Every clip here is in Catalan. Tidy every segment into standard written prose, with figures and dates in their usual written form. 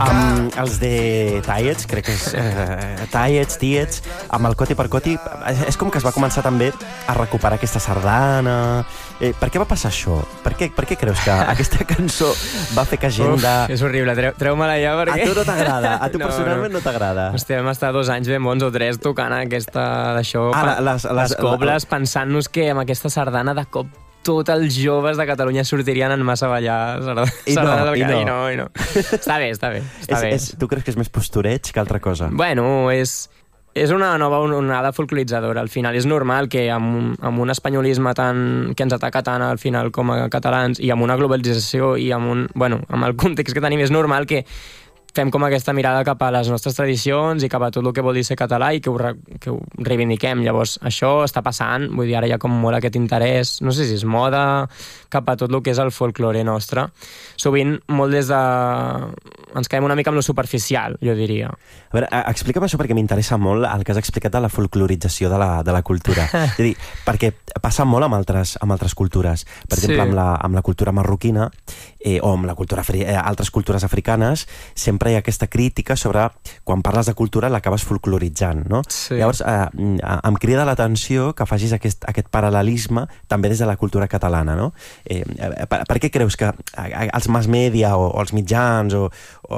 Els de Tiets, crec que és Tiets, amb el Coti per Coti, és com que es va començar també a recuperar aquesta sardana. Per què va passar això? Per què creus que aquesta cançó va fer que gent de... És horrible, treu-me-la ja perquè... A tu no t'agrada, a tu personalment no t'agrada. Hòstia, vam estar 2 anys ben bons o 3 tocant aquesta d'això, les cobles, pensant-nos que amb aquesta sardana de cop tots els joves de Catalunya sortirien en massa a ballar sardanes del Cadi. I no. Està bé. Tu creus que és més postureig que altra cosa? Bueno, és una nova onada folcloritzadora. Al final és normal que amb un espanyolisme que ens ataca tant al final com a catalans i amb una globalització i amb el context que tenim, és normal que fem com aquesta mirada cap a les nostres tradicions i cap a tot el que vol dir ser català i que ho reivindiquem. Llavors, això està passant, vull dir, ara hi ha com molt aquest interès, no sé si és moda, cap a tot el que és el folklore nostre. Sovint, molt des de... ens quedem una mica amb lo superficial, jo diria. A veure, explica'm això perquè m'interessa molt el que has explicat de la folclorització de la cultura. És a dir, perquè passa molt amb altres cultures. Per exemple, amb la cultura marroquina o amb la altres cultures africanes, sempre hi ha aquesta crítica sobre quan parles de cultura l'acabes folcloritzant, no? Sí. Llavors, em crida l'atenció que facis aquest paral·lelisme també des de la cultura catalana, no? Per què creus que els mass media o els mitjans o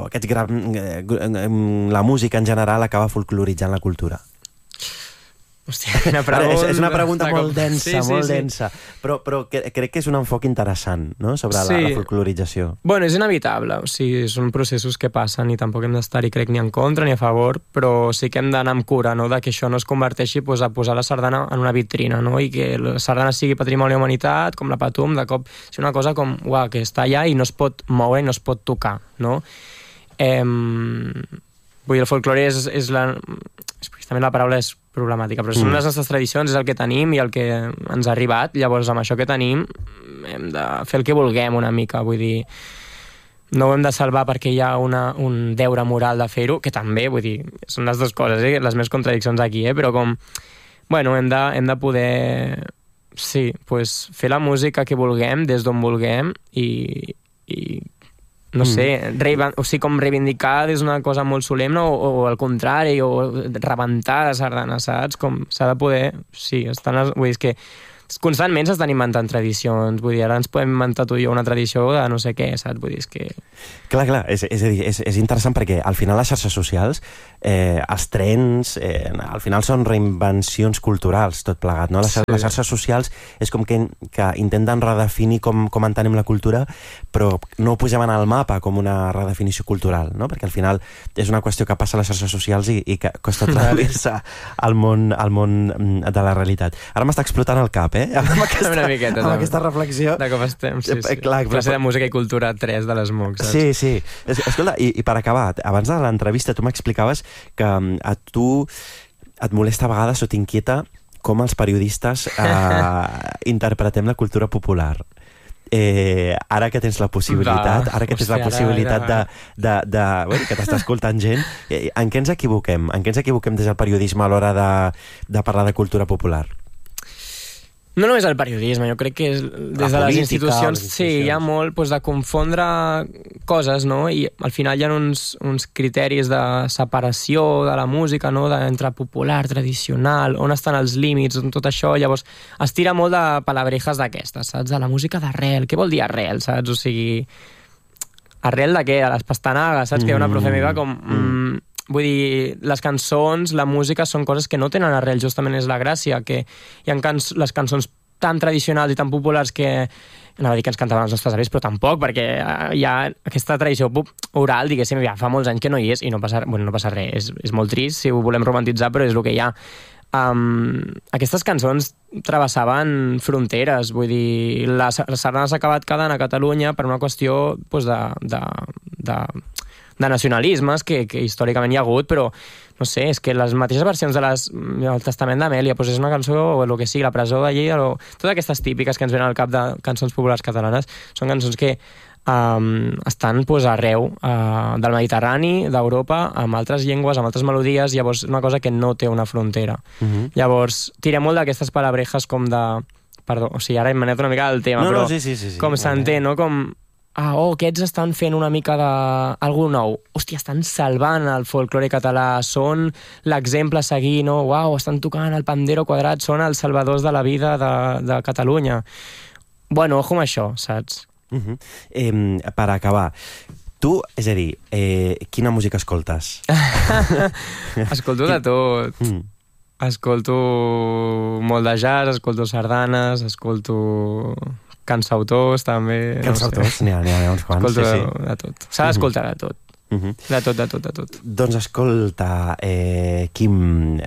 la música en general acaba folcloritzant la cultura? Hòstia, quina pregunta. És una pregunta molt densa, densa. Però crec que és un enfoc interessant, no?, sobre la folclorització. Bueno, és inevitable. O sigui, són processos que passen i tampoc hem d'estar-hi, crec, ni en contra ni a favor, però sí que hem d'anar amb cura, no?, de que això no es converteixi a posar la sardana en una vitrina, no?, i que la sardana sigui patrimoni de la humanitat, com la Patum, de cop és una cosa com, que està allà i no es pot moure i no es pot tocar, no? Vull dir, el folklore és també la paraula és problemàtica, però són les nostres tradicions, és el que tenim i el que ens ha arribat. Llavors, amb això que tenim, hem de fer el que vulguem una mica, vull dir, no ho hem de salvar perquè hi ha un deure moral de fer-ho, que també, vull dir, són les dues coses, les meves contradiccions aquí, però com, hem de poder, fer la música que vulguem, des d'on vulguem, i no sé, com reivindicar és una cosa molt solemne o al contrari, o rebentar la sardana, saps? Com s'ha de poder... vull dir, és que constantment s'estan inventant tradicions, vull dir, ara ens podem inventar tu i jo una tradició de no sé què, saps? Vull dir, és que... Clar, és a dir, és interessant perquè al final les xarxes socials, els trends, al final són reinvencions culturals, tot plegat, no? Les xarxes socials és com que intenten redefinir com entenem la cultura, però no ho posem en el mapa com una redefinició cultural, no? Perquè al final és una qüestió que passa a les xarxes socials i que costa traduir-se al món de la realitat. Ara m'està explotant el cap, amb aquesta reflexió. De com estem, classe de música i cultura 3 de l'ESMUC, saps? Sí. Escolta, i per acabar, abans de l'entrevista tu m'explicaves que a tu et molesta a vegades o t'inquieta com els periodistes interpretem la cultura popular. Ara que tens la possibilitat, que t'està escoltant gent, en què ens equivoquem? En què ens equivoquem des del periodisme a l'hora de parlar de cultura popular? No només el periodisme, jo crec que des de les institucions hi ha molt de confondre coses, no? I al final hi ha uns criteris de separació de la música, no? Entre popular, tradicional, on estan els límits, tot això. Llavors es tira molt de palabrejas d'aquestes, saps? De la música d'arrel. Què vol dir arrel, saps? O sigui, arrel de què? De les pastanagues, saps? Que hi ha una profe meva com... Vull dir, les cançons, la música són coses que no tenen arrel, justament és la gràcia, que hi ha les cançons tan tradicionals i tan populars que anava a dir que ens cantaven els nostres avis, però tampoc, perquè hi ha aquesta tradició oral, diguéssim, ja fa molts anys que no hi és i no passa res, és molt trist si ho volem romantitzar, però és el que hi ha. Aquestes cançons travessaven fronteres, vull dir, la sardana s'ha acabat quedant a Catalunya per una qüestió de nacionalismes que històricament hi ha hagut, però no sé, és que les mateixes versions del Testament d'Amèlia, és una cançó o el que sigui, la presó d'allí, totes aquestes típiques que ens venen al cap de cançons populars catalanes són cançons que estan arreu del Mediterrani, d'Europa, amb altres llengües, amb altres melodies, llavors una cosa que no té una frontera. Llavors, tirem molt d'aquestes palabrejas com de... Perdó, o sigui, ara hem anat una mica del tema, però com s'entén, no? Com aquests estan fent una mica d'algú nou. Hòstia, estan salvant el folklore català, són l'exemple a seguir, no? Uau, estan tocant el pandero quadrat, són els salvadors de la vida de Catalunya. Bueno, ojo amb això, saps? Per acabar, tu, és a dir, quina música escoltes? Escolto de tot. Escolto molt de jazz, escolto sardanes, escolto cansautors, també. Cansautors, n'hi ha uns quants. Escolto de tot. S'ha d'escoltar de tot. De tot. Doncs escolta, Quim,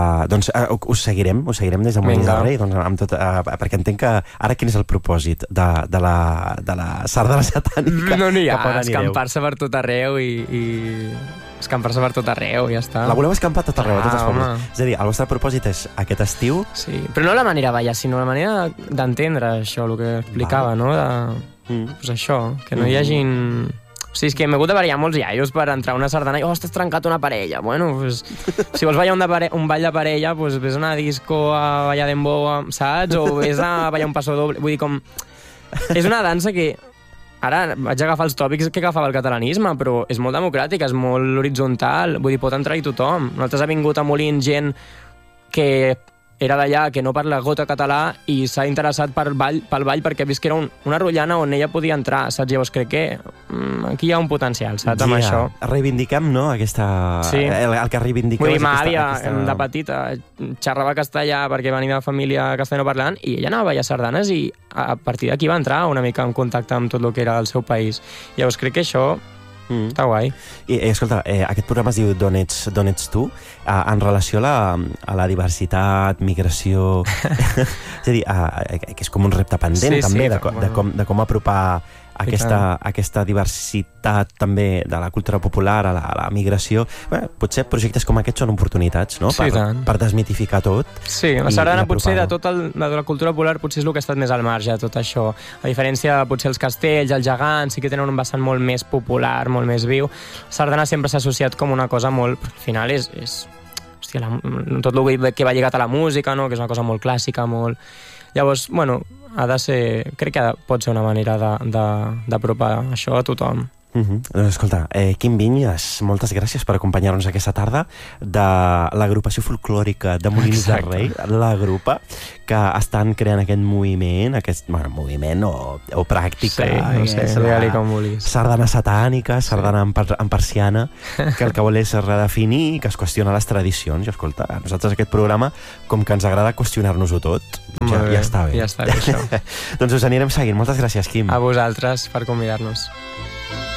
us seguirem des de Molins del Rei, perquè entenc que ara quin és el propòsit de la sardana satànica? No n'hi ha, escampar-se per tot arreu i escampar-se per tot arreu, ja està. La voleu escampar a tot arreu, a tots els pobles. És a dir, el vostre propòsit és aquest estiu... Sí, però no la manera, sinó la manera d'entendre això, el que explicava, no? Pues això, que no hi hagin... O sigui, és que m'he hagut de variar molts iaios per entrar a una sardana i, t'has trencat una parella. Bueno, pues, si vols ballar un ball de parella, pues ves a una disco a ballar dembow, saps? O ves a ballar un passo doble. Vull dir, com... És una dansa que... Ara vaig agafar els tòpics que agafava el catalanisme, però és molt democràtic, és molt horitzontal. Vull dir, pot entrar-hi tothom. Nosaltres ha vingut a Molins gent que era d'allà, que no parla gota català i s'ha interessat pel ball perquè ha vist que era una rotllana on ella podia entrar, saps? Llavors crec que aquí hi ha un potencial, saps, amb això. Reivindiquem, no?, aquesta... Sí. El que reivindiqueu... Vull dir, ma àvia, de petita, xerrava castellà perquè venia de família castellanoparlant i ella anava a ballar sardanes i a partir d'aquí va entrar una mica en contacte amb tot el que era el seu país. Llavors crec que això... Està guai. I escolta, aquest programa es diu D'on ets tu? En relació a la diversitat, migració... És a dir, que és com un repte pendent, també, de com apropar aquesta diversitat també de la cultura popular a la migració. Potser projectes com aquests són oportunitats, no? Per desmitificar tot. Sí, la sardana potser de la cultura popular potser és el que ha estat més al marge de tot això. A diferència de potser els castells, els gegants, sí que tenen un vessant molt més popular, molt més viu. La sardana sempre s'ha associat com una cosa molt... Però al final és hòstia, tot el que va lligat a la música, no? Que és una cosa molt clàssica, molt... Llavors, bueno, ha de ser... Crec que pot ser una manera d'apropar això a tothom. Doncs escolta, Quim Vinyes, moltes gràcies per acompanyar-nos aquesta tarda de l'agrupació folclòrica de Molins del Rei, la Grupa, que estan creant aquest moviment, moviment o pràctica, no sé, digue-li com vulguis. Sardana satànica, sardana en persiana, que el que vol és redefinir i que es qüestiona les tradicions. I escolta, a nosaltres aquest programa, com que ens agrada qüestionar-nos-ho tot, ja està bé. Ja està bé, això. Doncs us anirem seguint. Moltes gràcies, Quim. A vosaltres per convidar-nos.